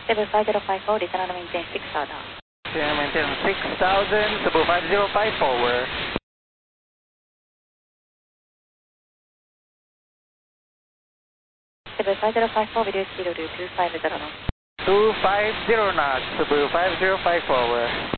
75054, return on maintain 6000. Maintain 6000, Cebu 5054, over. 75054, video speed 250 knots. 250 knots, Cebu 5054, over.